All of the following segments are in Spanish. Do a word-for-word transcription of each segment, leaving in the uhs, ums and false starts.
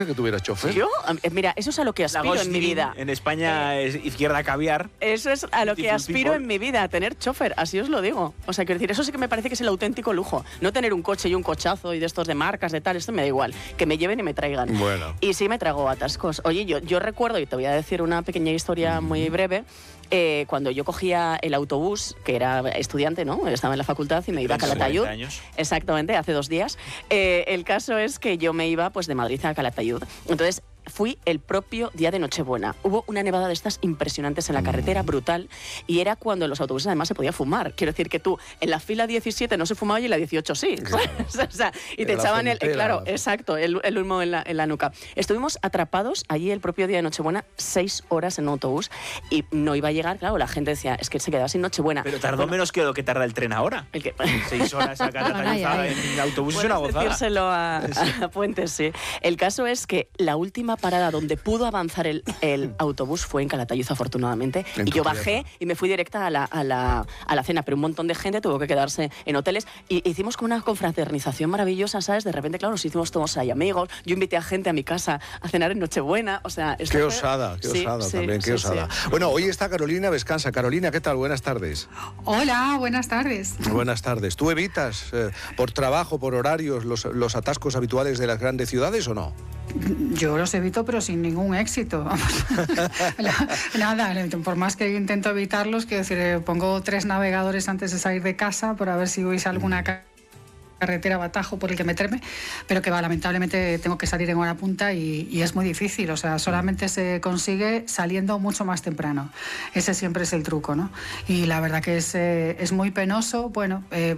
que tuviera chofer. ¿Yo? Mira, eso es a lo que aspiro en mi vida. En España eh, es izquierda caviar. Eso es a lo que aspiro en mi vida, a tener chofer, así os lo digo. O sea, quiero decir, eso sí que me parece que es el auténtico lujo. No tener un coche y un cochazo y de estos de marcas, de tal, esto me da igual. Que me lleven y me traigan. Bueno. Y sí me trago atascos. Oye, yo, yo recuerdo, y te voy a decir una pequeña historia muy breve, eh, cuando yo cogía el autobús, que era estudiante, ¿no? Estaba en la facultad y me iba a Calatayud. Exactamente, hace dos días. Eh, el caso es que yo me iba pues de Madrid a Calatayud. Entonces, fui el propio día de Nochebuena. Hubo una nevada de estas impresionantes en la carretera, brutal, y era cuando en los autobuses además se podía fumar. Quiero decir que tú, en la fila diecisiete no se fumaba y en la dieciocho sí. Claro. O sea, y te echaban el... Eh, claro, exacto, el, el humo en la, en la nuca. Estuvimos atrapados allí el propio día de Nochebuena, seis horas en un autobús, y no iba a llegar, claro, la gente decía, es que se quedaba sin Nochebuena. Pero tardó bueno, menos que lo que tarda el tren ahora. El que... Seis horas a Calatayud en autobús es una gozada. Decírselo a, a Puentes, sí. El caso es que la última parada donde pudo avanzar el, el autobús fue en Calatayud, afortunadamente, en y yo bajé y me fui directa a la, a, la, a la cena, pero un montón de gente tuvo que quedarse en hoteles y hicimos como una confraternización maravillosa, ¿sabes? De repente, claro, nos hicimos todos ahí amigos, yo invité a gente a mi casa a cenar en Nochebuena, o sea... Qué fue... osada, qué sí, osada sí, también, qué sí, osada. Sí. Bueno, hoy está Carolina Vescanza. Carolina, ¿qué tal? Buenas tardes. Hola, buenas tardes. Buenas tardes. ¿Tú evitas eh, por trabajo, por horarios, los, los atascos habituales de las grandes ciudades o no? Yo los evito, pero sin ningún éxito. Nada, por más que intento evitarlos, quiero decir, pongo tres navegadores antes de salir de casa para ver si hubiese alguna carretera o atajo por el que meterme, pero que va, lamentablemente tengo que salir en hora punta y, y es muy difícil, o sea, solamente se consigue saliendo mucho más temprano. Ese siempre es el truco, ¿no? Y la verdad que es, eh, es muy penoso. Bueno, eh,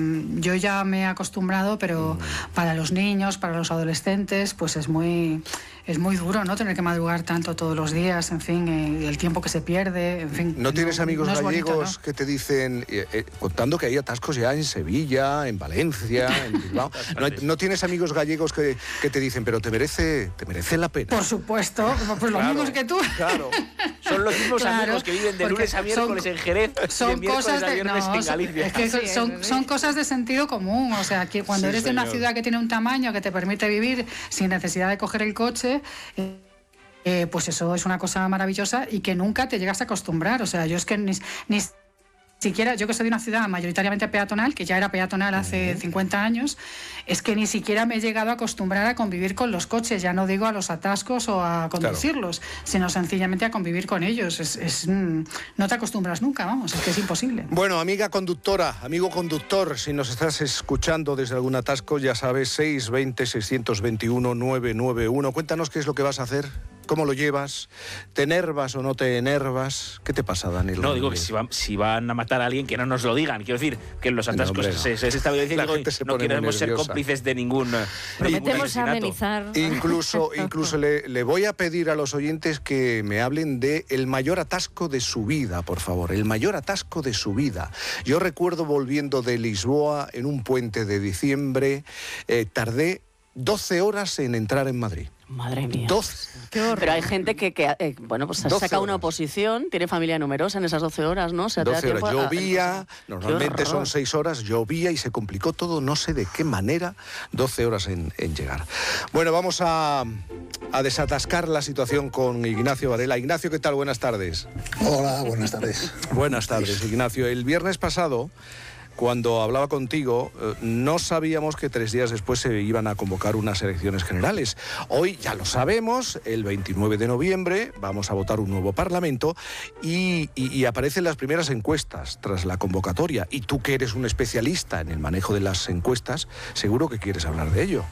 yo ya me he acostumbrado, pero para los niños, para los adolescentes, pues es muy... Es muy duro, ¿no? Tener que madrugar tanto todos los días, en fin, eh, el tiempo que se pierde, en fin. ¿No tienes no, amigos no gallegos bonito, ¿no? que te dicen, eh, eh, contando que hay atascos ya en Sevilla, en Valencia, en Bilbao? ¿No, ¿No tienes amigos gallegos que, que te dicen, pero te merece, te merece la pena? Por supuesto, pues los claro, mismos que tú. Claro. Son los mismos claro, amigos que viven de lunes a miércoles son, en Jerez, son de cosas a viernes de, no, en Galicia. Es que son, son, son cosas de sentido común, o sea, que cuando sí, eres señor. de una ciudad que tiene un tamaño que te permite vivir sin necesidad de coger el coche... Eh, Eh, pues eso es una cosa maravillosa y que nunca te llegas a acostumbrar. O sea, yo es que ni, ni siquiera, yo que soy de una ciudad mayoritariamente peatonal, que ya era peatonal hace cincuenta años, es que ni siquiera me he llegado a acostumbrar a convivir con los coches, ya no digo a los atascos o a conducirlos, claro, sino sencillamente a convivir con ellos. Es, es, no te acostumbras nunca, vamos, es que es imposible. Bueno, amiga conductora, amigo conductor, si nos estás escuchando desde algún atasco, ya sabes, seis veinte, seiscientos veintiuno, novecientos noventa y uno. Cuéntanos qué es lo que vas a hacer. ¿Cómo lo llevas? ¿Te enervas o no te enervas? ¿Qué te pasa, Daniel? No, digo que si van, si van a matar a alguien, que no nos lo digan. Quiero decir, que en los atascos no, hombre, no. se, se estabiliza y digo, no queremos ser cómplices de ningún Prometemos amenizar. Incluso, incluso le, le voy a pedir a los oyentes que me hablen de el mayor atasco de su vida, por favor. El mayor atasco de su vida. Yo recuerdo volviendo de Lisboa en un puente de diciembre, eh, tardé doce horas en entrar en Madrid. Madre mía. doce. Qué horror. Pero hay gente que, que eh, bueno, pues saca una oposición, tiene familia numerosa en esas doce horas, ¿no? O sea, doce horas. A... Llovía, normalmente son seis horas, llovía y se complicó todo, no sé de qué manera, doce horas en, en llegar. Bueno, vamos a, a desatascar la situación con Ignacio Varela. Ignacio, ¿qué tal? Buenas tardes. Hola, buenas tardes. Buenas tardes, Ignacio. El viernes pasado, cuando hablaba contigo, no sabíamos que tres días después se iban a convocar unas elecciones generales. Hoy ya lo sabemos, el veintinueve de noviembre vamos a votar un nuevo Parlamento y, y, y aparecen las primeras encuestas tras la convocatoria. Y tú, que eres un especialista en el manejo de las encuestas, seguro que quieres hablar de ello.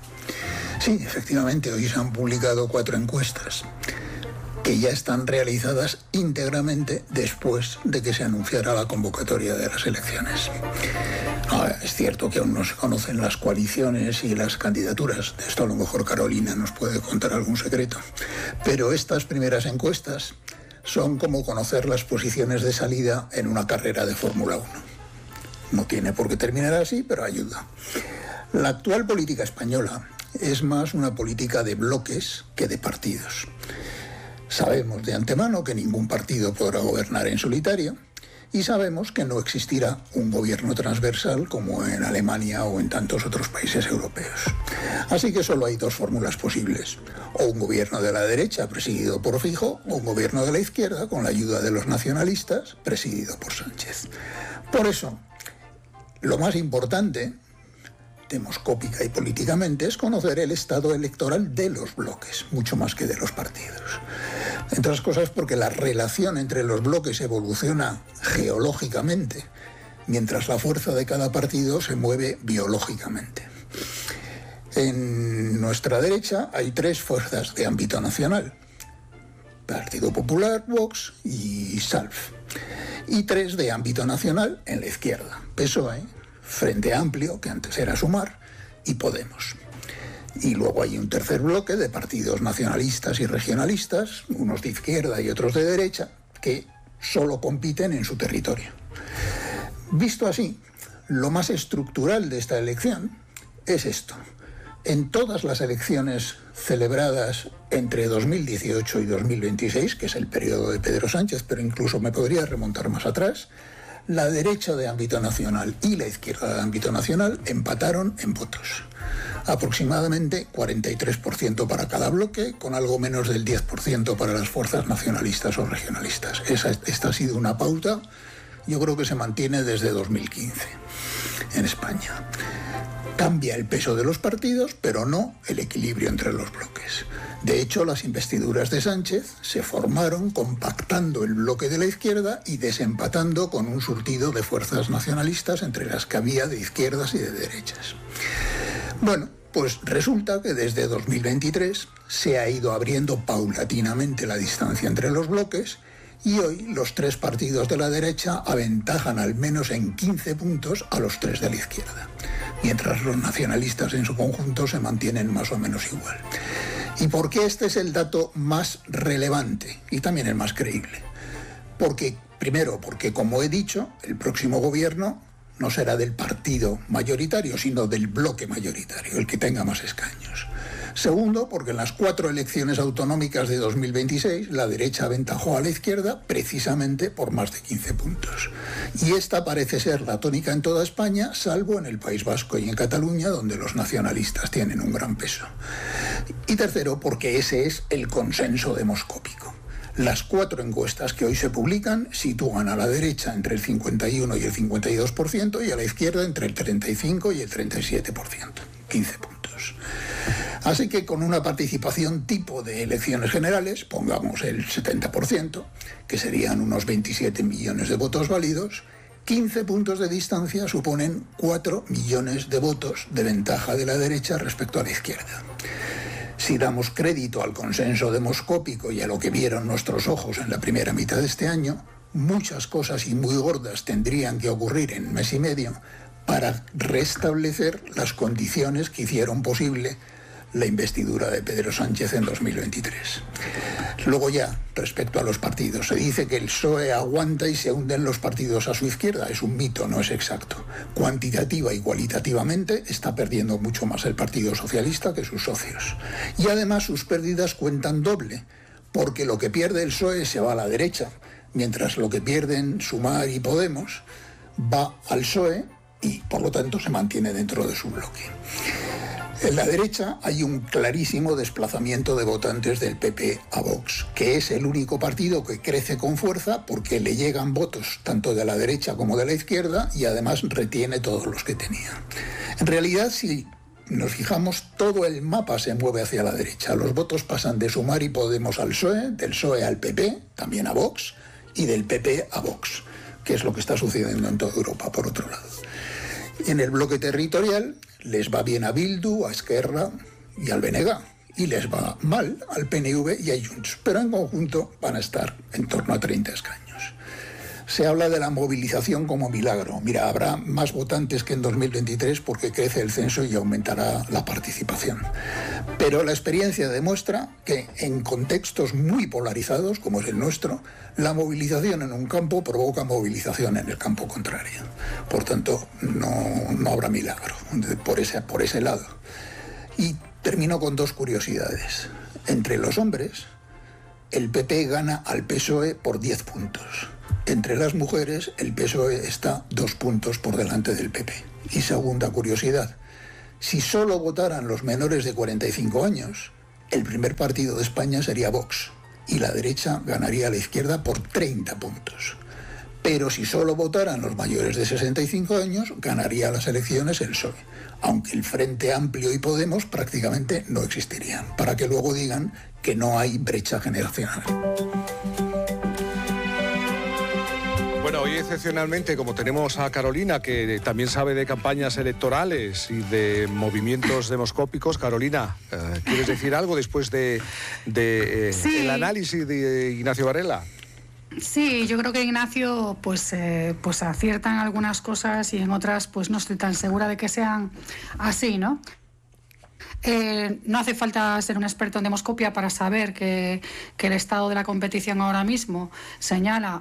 Sí, efectivamente, hoy se han publicado cuatro encuestas que ya están realizadas íntegramente después de que se anunciara la convocatoria de las elecciones. Ahora, es cierto que aún no se conocen las coaliciones y las candidaturas, de esto a lo mejor Carolina nos puede contar algún secreto, pero estas primeras encuestas son como conocer las posiciones de salida en una carrera de Fórmula uno. No tiene por qué terminar así, pero ayuda. La actual política española es más una política de bloques que de partidos. Sabemos de antemano que ningún partido podrá gobernar en solitario Y sabemos que no existirá un gobierno transversal como en Alemania o en tantos otros países europeos. Así que solo hay dos fórmulas posibles: o un gobierno de la derecha presidido por Feijóo, o un gobierno de la izquierda con la ayuda de los nacionalistas presidido por Sánchez. Por eso, lo más importante, demoscópica y políticamente, es conocer el estado electoral de los bloques, mucho más que de los partidos. Entre otras cosas porque la relación entre los bloques evoluciona geológicamente, mientras la fuerza de cada partido se mueve biológicamente. En nuestra derecha hay tres fuerzas de ámbito nacional: Partido Popular, Vox y Salv. Y tres de ámbito nacional en la izquierda: P S O E, Frente Amplio, que antes era Sumar, y Podemos. Y luego hay un tercer bloque de partidos nacionalistas y regionalistas, unos de izquierda y otros de derecha, que solo compiten en su territorio. Visto así, lo más estructural de esta elección es esto. En todas las elecciones celebradas entre dos mil dieciocho y dos mil veintiséis, que es el periodo de Pedro Sánchez, pero incluso me podría remontar más atrás, la derecha de ámbito nacional y la izquierda de ámbito nacional empataron en votos. Aproximadamente cuarenta y tres por ciento para cada bloque, con algo menos del diez por ciento para las fuerzas nacionalistas o regionalistas. Esa, esta ha sido una pauta, yo creo que se mantiene desde dos mil quince en España. Cambia el peso de los partidos, pero no el equilibrio entre los bloques. De hecho, las investiduras de Sánchez se formaron compactando el bloque de la izquierda y desempatando con un surtido de fuerzas nacionalistas entre las que había de izquierdas y de derechas. Bueno, pues resulta que desde dos mil veintitrés se ha ido abriendo paulatinamente la distancia entre los bloques y hoy los tres partidos de la derecha aventajan al menos en quince puntos a los tres de la izquierda, mientras los nacionalistas en su conjunto se mantienen más o menos igual. ¿Y por qué este es el dato más relevante y también el más creíble? Porque, primero, porque como he dicho, el próximo gobierno no será del partido mayoritario, sino del bloque mayoritario, el que tenga más escaños. Segundo, porque en las cuatro elecciones autonómicas de dos mil veintiséis la derecha aventajó a la izquierda precisamente por más de quince puntos. Y esta parece ser la tónica en toda España, salvo en el País Vasco y en Cataluña, donde los nacionalistas tienen un gran peso. Y tercero, porque ese es el consenso demoscópico. Las cuatro encuestas que hoy se publican sitúan a la derecha entre el cincuenta y uno y el cincuenta y dos por ciento y a la izquierda entre el treinta y cinco y el treinta y siete por ciento, quince puntos. Así que con una participación tipo de elecciones generales, pongamos el setenta por ciento, que serían unos veintisiete millones de votos válidos, quince puntos de distancia suponen cuatro millones de votos de ventaja de la derecha respecto a la izquierda. Si damos crédito al consenso demoscópico y a lo que vieron nuestros ojos en la primera mitad de este año, muchas cosas y muy gordas tendrían que ocurrir en mes y medio para restablecer las condiciones que hicieron posible la investidura de Pedro Sánchez en dos mil veintitrés. Luego ya, respecto a los partidos, se dice que el P S O E aguanta y se hunden los partidos a su izquierda. Es un mito, no es exacto. Cuantitativa y cualitativamente está perdiendo mucho más el Partido Socialista que sus socios. Y además sus pérdidas cuentan doble, porque lo que pierde el P S O E se va a la derecha, mientras lo que pierden Sumar y Podemos va al P S O E y, por lo tanto, se mantiene dentro de su bloque. En la derecha hay un clarísimo desplazamiento de votantes del P P a Vox, que es el único partido que crece con fuerza porque le llegan votos tanto de la derecha como de la izquierda y además retiene todos los que tenía. En realidad, si nos fijamos, todo el mapa se mueve hacia la derecha. Los votos pasan de Sumar y Podemos al P S O E, del P S O E al P P, también a Vox, y del P P a Vox, que es lo que está sucediendo en toda Europa, por otro lado. En el bloque territorial les va bien a Bildu, a Esquerra y al B N G, y les va mal al P N V y a Junts, pero en conjunto van a estar en torno a treinta escaños. Se habla de la movilización como milagro. Mira, habrá más votantes que en dos mil veintitrés porque crece el censo y aumentará la participación. Pero la experiencia demuestra que en contextos muy polarizados, como es el nuestro, la movilización en un campo provoca movilización en el campo contrario. Por tanto, no, no habrá milagro por ese, por ese lado. Y termino con dos curiosidades. Entre los hombres, el P P gana al P S O E por diez puntos. Entre las mujeres, el P S O E está dos puntos por delante del P P. Y segunda curiosidad, si solo votaran los menores de cuarenta y cinco años, el primer partido de España sería Vox y la derecha ganaría a la izquierda por treinta puntos. Pero si solo votaran los mayores de sesenta y cinco años, ganaría las elecciones el P S O E, aunque el Frente Amplio y Podemos prácticamente no existirían, para que luego digan que no hay brecha generacional. Bueno, hoy excepcionalmente, como tenemos a Carolina, que también sabe de campañas electorales y de movimientos demoscópicos. Carolina, eh, ¿quieres decir algo después de, de eh, sí. el análisis de Ignacio Varela? Sí, yo creo que Ignacio pues, eh, pues acierta en algunas cosas y en otras pues no estoy tan segura de que sean así, ¿no? Eh, no hace falta ser un experto en demoscopia para saber que, que el estado de la competición ahora mismo señala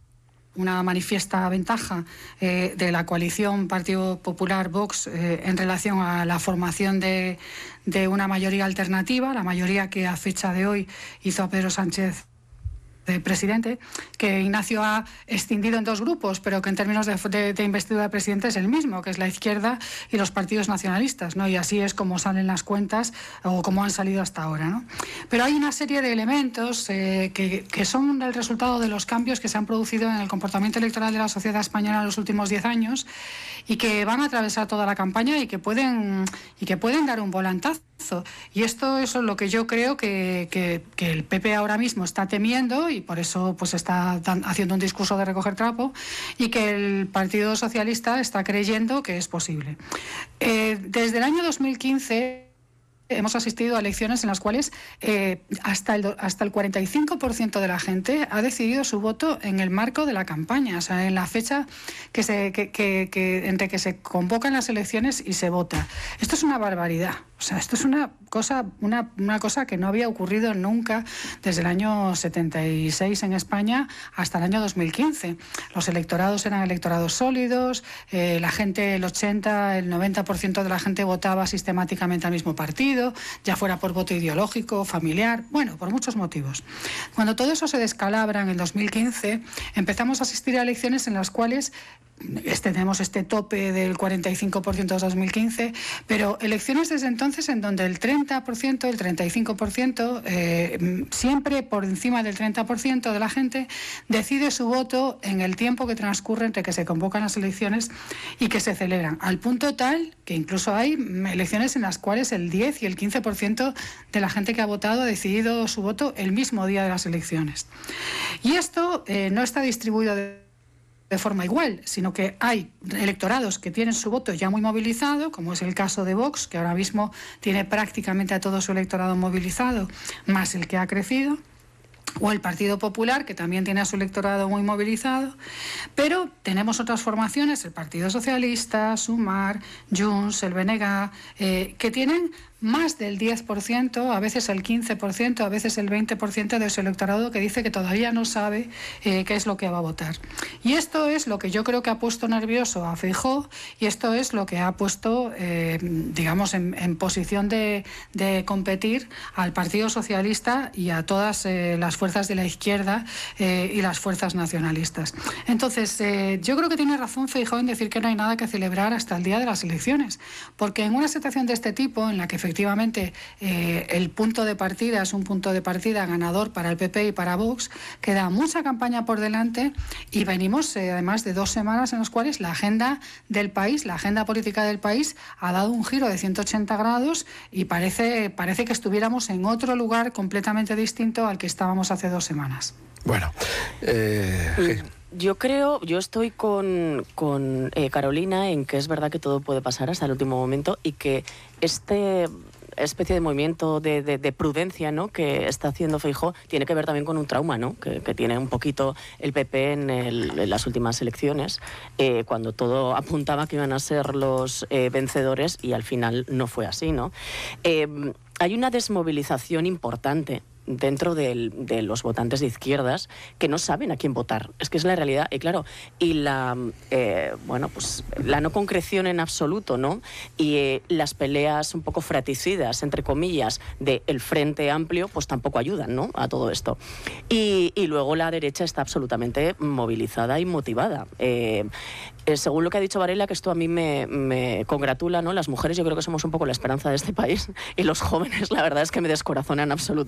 una manifiesta ventaja eh, de la coalición Partido Popular-Vox eh, en relación a la formación de, de una mayoría alternativa, la mayoría que a fecha de hoy hizo a Pedro Sánchez de presidente, que Ignacio ha extendido en dos grupos, pero que en términos de, de, de investidura de presidente es el mismo, que es la izquierda y los partidos nacionalistas, ¿no? Y así es como salen las cuentas o como han salido hasta ahora, ¿no? Pero hay una serie de elementos eh, que, que son el resultado de los cambios que se han producido en el comportamiento electoral de la sociedad española en los últimos diez años y que van a atravesar toda la campaña y que pueden, y que pueden dar un volantazo. Y esto es lo que yo creo que, que, que el P P ahora mismo está temiendo y por eso pues está dan, haciendo un discurso de recoger trapo y que el Partido Socialista está creyendo que es posible. Eh, desde el año dos mil quince hemos asistido a elecciones en las cuales eh, hasta, el, hasta el cuarenta y cinco por ciento de la gente ha decidido su voto en el marco de la campaña, o sea, en la fecha que se, que, que, que, entre que se convocan las elecciones y se vota. Esto es una barbaridad. O sea, esto es una cosa, una, una cosa que no había ocurrido nunca desde el año setenta y seis en España hasta el año dos mil quince. Los electorados eran electorados sólidos, eh, la gente, el ochenta, el noventa por ciento de la gente votaba sistemáticamente al mismo partido, ya fuera por voto ideológico, familiar, bueno, por muchos motivos. Cuando todo eso se descalabra en el dos mil quince, empezamos a asistir a elecciones en las cuales este, tenemos este tope del cuarenta y cinco por ciento de dos mil quince, pero elecciones desde entonces en donde el treinta por ciento, el treinta y cinco por ciento, eh, siempre por encima del treinta por ciento de la gente decide su voto en el tiempo que transcurre entre que se convocan las elecciones y que se celebran, al punto tal que incluso hay elecciones en las cuales el diez y el quince por ciento de la gente que ha votado ha decidido su voto el mismo día de las elecciones. Y esto eh, no está distribuido de de forma igual, sino que hay electorados que tienen su voto ya muy movilizado, como es el caso de Vox, que ahora mismo tiene prácticamente a todo su electorado movilizado, más el que ha crecido, o el Partido Popular, que también tiene a su electorado muy movilizado, pero tenemos otras formaciones, el Partido Socialista, Sumar, Junts, el B N G, eh, que tienen más del diez por ciento, a veces el quince por ciento, a veces el veinte por ciento de su electorado que dice que todavía no sabe eh, qué es lo que va a votar. Y esto es lo que yo creo que ha puesto nervioso a Feijóo y esto es lo que ha puesto, eh, digamos, en, en posición de, de competir al Partido Socialista y a todas eh, las fuerzas de la izquierda eh, y las fuerzas nacionalistas. Entonces, eh, yo creo que tiene razón Feijóo en decir que no hay nada que celebrar hasta el día de las elecciones, porque en una situación de este tipo, en la que efectivamente eh, el punto de partida es un punto de partida ganador para el P P y para Vox, queda mucha campaña por delante y venimos eh, además de dos semanas en las cuales la agenda del país, la agenda política del país ha dado un giro de ciento ochenta grados y parece, parece que estuviéramos en otro lugar completamente distinto al que estábamos hace dos semanas. Bueno, eh... Yo creo, yo estoy con, con eh, Carolina en que es verdad que todo puede pasar hasta el último momento y que este especie de movimiento de, de, de prudencia, ¿no?, que está haciendo Feijóo tiene que ver también con un trauma, ¿no?, que, que tiene un poquito el P P en, el, en las últimas elecciones, eh, cuando todo apuntaba que iban a ser los eh, vencedores y al final no fue así, ¿no? Eh, hay una desmovilización importante dentro del, de los votantes de izquierdas que no saben a quién votar. Es que es la realidad. Y claro, y la, eh, bueno, pues, la no concreción en absoluto, ¿no? Y eh, las peleas un poco fraticidas, entre comillas, del Frente Amplio, pues tampoco ayudan, ¿no?, a todo esto. Y, y luego la derecha está absolutamente movilizada y motivada. Eh, eh, según lo que ha dicho Varela, que esto a mí me, me congratula, ¿no? Las mujeres yo creo que somos un poco la esperanza de este país y los jóvenes, la verdad es que me descorazonan absolutamente.